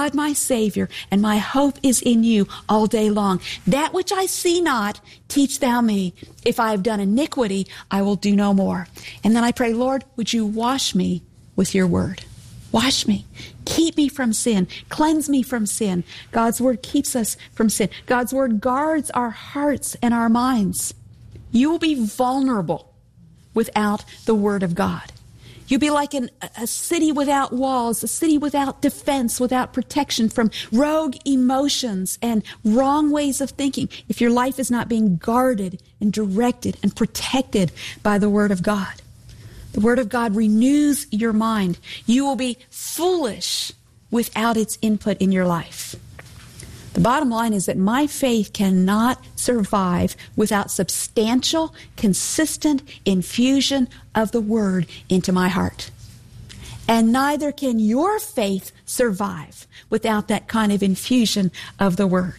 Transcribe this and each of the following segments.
God my Savior, and my hope is in you all day long. That which I see not, teach thou me. If I have done iniquity, I will do no more. And then I pray, Lord, would you wash me with your word? Wash me. Keep me from sin. Cleanse me from sin. God's word keeps us from sin. God's word guards our hearts and our minds. You will be vulnerable without the word of God. You'll be like a city without walls, a city without defense, without protection from rogue emotions and wrong ways of thinking if your life is not being guarded and directed and protected by the word of God. The word of God renews your mind. You will be foolish without its input in your life. The bottom line is that my faith cannot survive without substantial, consistent infusion of the word into my heart. And neither can your faith survive without that kind of infusion of the word.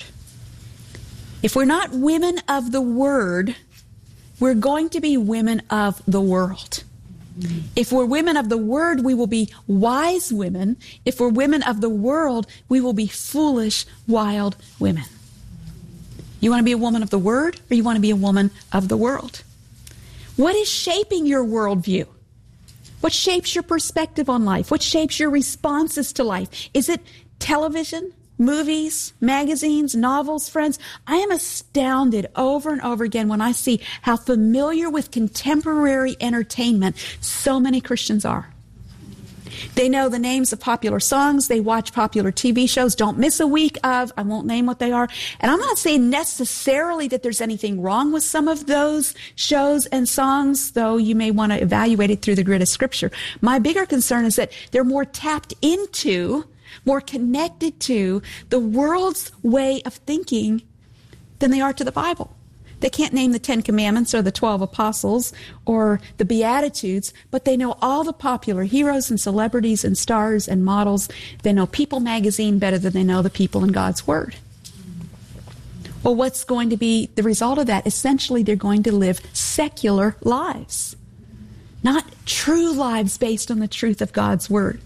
If we're not women of the word, we're going to be women of the world. If we're women of the word, we will be wise women. If we're women of the world, we will be foolish, wild women. You want to be a woman of the word, or you want to be a woman of the world? What is shaping your worldview? What shapes your perspective on life? What shapes your responses to life? Is it television, movies, magazines, novels, friends? I am astounded over and over again when I see how familiar with contemporary entertainment so many Christians are. They know the names of popular songs. They watch popular TV shows. Don't miss a week of, I won't name what they are. And I'm not saying necessarily that there's anything wrong with some of those shows and songs, though you may want to evaluate it through the grid of Scripture. My bigger concern is that they're more tapped into, more connected to the world's way of thinking than they are to the Bible. They can't name the 10 Commandments or the 12 Apostles or the Beatitudes, but they know all the popular heroes and celebrities and stars and models. They know People magazine better than they know the people in God's Word. Well, what's going to be the result of that? Essentially, they're going to live secular lives, not true lives based on the truth of God's Word.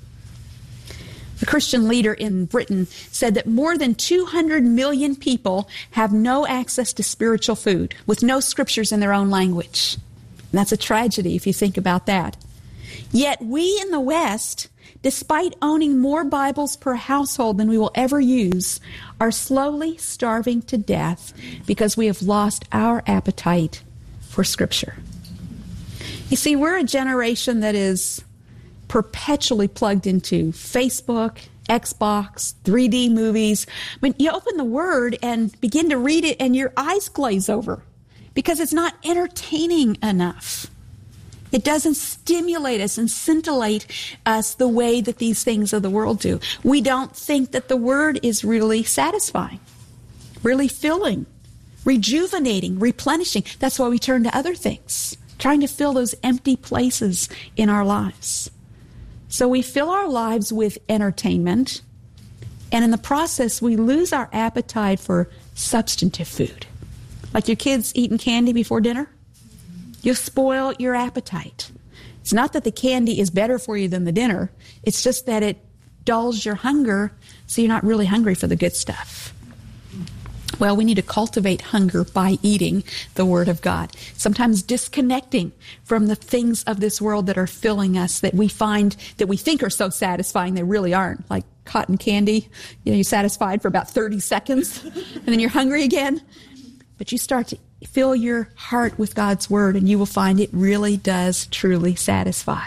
A Christian leader in Britain said that more than 200 million people have no access to spiritual food, with no scriptures in their own language. And that's a tragedy if you think about that. Yet we in the West, despite owning more Bibles per household than we will ever use, are slowly starving to death because we have lost our appetite for Scripture. You see, we're a generation that is perpetually plugged into Facebook, Xbox, 3D movies. I mean, you open the Word and begin to read it and your eyes glaze over because it's not entertaining enough. It doesn't stimulate us and scintillate us the way that these things of the world do. We don't think that the Word is really satisfying, really filling, rejuvenating, replenishing. That's why we turn to other things, trying to fill those empty places in our lives. So we fill our lives with entertainment, and in the process, we lose our appetite for substantive food. Like your kids eating candy before dinner, you spoil your appetite. It's not that the candy is better for you than the dinner. It's just that it dulls your hunger, so you're not really hungry for the good stuff. Well, we need to cultivate hunger by eating the Word of God. Sometimes disconnecting from the things of this world that are filling us, that we find, that we think are so satisfying, they really aren't. Like cotton candy, you're satisfied for about 30 seconds, and then you're hungry again. But you start to fill your heart with God's Word, and you will find it really does truly satisfy.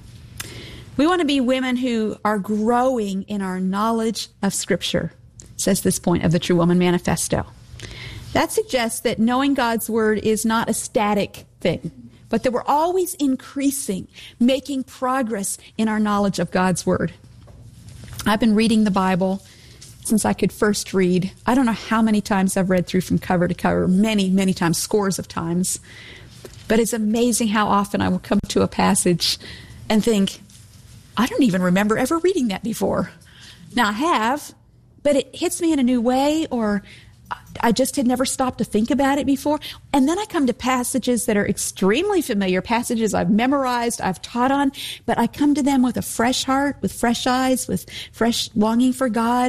We want to be women who are growing in our knowledge of Scripture, says this point of the True Woman Manifesto. That suggests that knowing God's Word is not a static thing, but that we're always increasing, making progress in our knowledge of God's Word. I've been reading the Bible since I could first read. I don't know how many times I've read through from cover to cover, many, many times, scores of times. But it's amazing how often I will come to a passage and think, I don't even remember ever reading that before. Now I have, but it hits me in a new way, or I just had never stopped to think about it before. And then I come to passages that are extremely familiar, passages I've memorized, I've taught on, but I come to them with a fresh heart, with fresh eyes, with fresh longing for God.